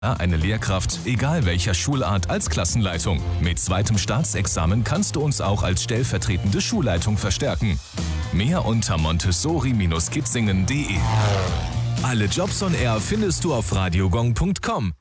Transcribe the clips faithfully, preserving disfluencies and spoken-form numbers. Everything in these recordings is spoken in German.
Eine Lehrkraft, egal welcher Schulart, als Klassenleitung. Mit zweitem Staatsexamen kannst du uns auch als stellvertretende Schulleitung verstärken. Mehr unter montessori Bindestrich kitzingen Punkt de. Alle Jobs on Air findest du auf radiogong Punkt com.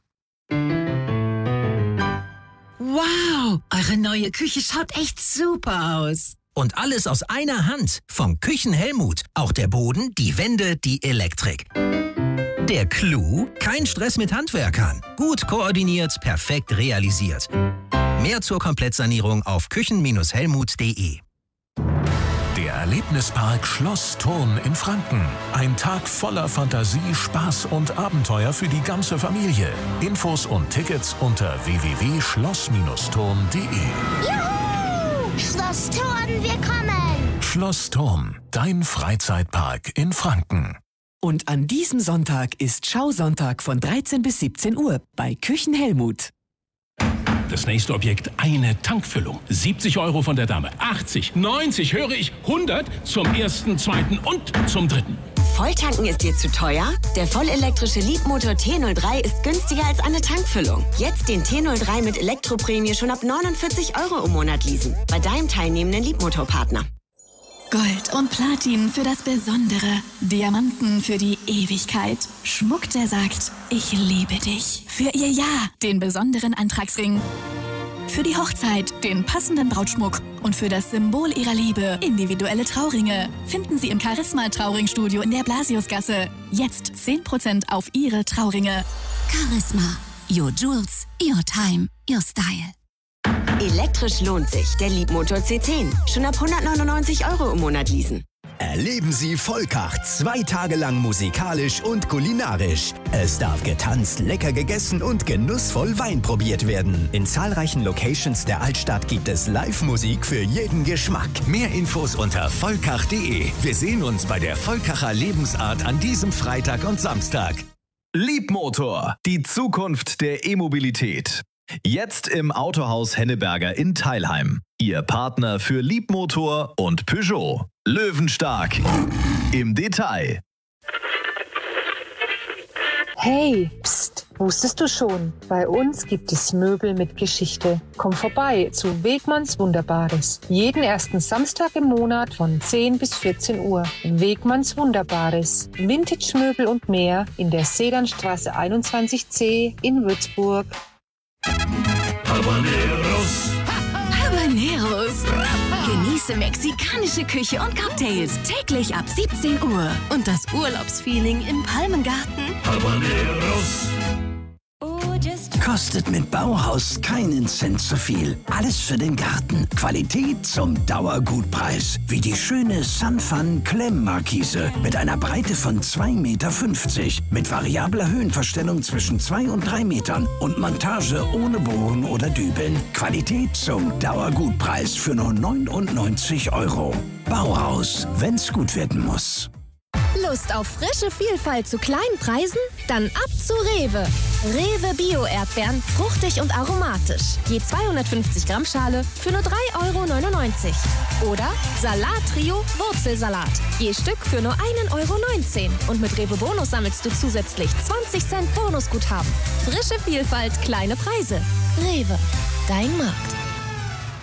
Wow, eure neue Küche schaut echt super aus. Und alles aus einer Hand. Vom Küchenhelmut. Auch der Boden, die Wände, die Elektrik. Der Clou? Kein Stress mit Handwerkern. Gut koordiniert, perfekt realisiert. Mehr zur Komplettsanierung auf küchen Bindestrich helmut Punkt de. Der Erlebnispark Schloss Thurn in Franken. Ein Tag voller Fantasie, Spaß und Abenteuer für die ganze Familie. Infos und Tickets unter w w w punkt schloss Bindestrich thurn Punkt de. Juhu! Schloss Thurn, wir kommen! Schloss Thurn, dein Freizeitpark in Franken. Und an diesem Sonntag ist Schausonntag von dreizehn bis siebzehn Uhr bei Küchenhelmut. Das nächste Objekt, eine Tankfüllung. siebzig Euro von der Dame. achtzig, neunzig, höre ich, hundert zum ersten, zweiten und zum dritten. Volltanken ist dir zu teuer? Der vollelektrische Leapmotor T null drei ist günstiger als eine Tankfüllung. Jetzt den T null drei mit Elektroprämie schon ab neunundvierzig Euro im Monat leasen. Bei deinem teilnehmenden Leapmotor-Partner. Gold und Platin für das Besondere. Diamanten für die Ewigkeit. Schmuck, der sagt, ich liebe dich. Für ihr Ja, den besonderen Antragsring. Für die Hochzeit den passenden Brautschmuck. Und für das Symbol ihrer Liebe individuelle Trauringe. Finden Sie im Charisma Trauringstudio in der Blasiusgasse. Jetzt zehn Prozent auf Ihre Trauringe. Charisma. Your Jewels, your time, your style. Elektrisch lohnt sich. Der Leapmotor C zehn. Schon ab hundertneunundneunzig Euro im Monat leasen. Erleben Sie Volkach zwei Tage lang musikalisch und kulinarisch. Es darf getanzt, lecker gegessen und genussvoll Wein probiert werden. In zahlreichen Locations der Altstadt gibt es Live-Musik für jeden Geschmack. Mehr Infos unter volkach punkt de. Wir sehen uns bei der Volkacher Lebensart an diesem Freitag und Samstag. Leapmotor, die Zukunft der E-Mobilität. Jetzt im Autohaus Henneberger in Teilheim. Ihr Partner für Leapmotor und Peugeot. Löwenstark. Im Detail. Hey, pst, wusstest du schon? Bei uns gibt es Möbel mit Geschichte. Komm vorbei zu Wegmanns Wunderbares. Jeden ersten Samstag im Monat von zehn bis vierzehn Uhr. Wegmanns Wunderbares. Vintage-Möbel und mehr in der Sedanstraße einundzwanzig C in Würzburg. Habaneros. Habaneros. Genieße mexikanische Küche und Cocktails täglich ab siebzehn Uhr. Und das Urlaubsfeeling im Palmengarten. Habaneros. Kostet mit Bauhaus keinen Cent zu viel. Alles für den Garten. Qualität zum Dauergutpreis. Wie die schöne Sunfun Klemmmarkise mit einer Breite von zwei Meter fünfzig. Mit variabler Höhenverstellung zwischen zwei und drei Metern. Und Montage ohne Bohren oder Dübeln. Qualität zum Dauergutpreis für nur neunundneunzig Euro. Bauhaus, wenn's gut werden muss. Lust auf frische Vielfalt zu kleinen Preisen? Dann ab zu Rewe. Rewe Bio-Erdbeeren, fruchtig und aromatisch. Je zweihundertfünfzig Gramm Schale für nur drei Euro neunundneunzig. Oder Salat-Trio Wurzelsalat. Je Stück für nur ein Euro neunzehn. Und mit Rewe Bonus sammelst du zusätzlich zwanzig Cent Bonusguthaben. Frische Vielfalt, kleine Preise. Rewe, dein Markt.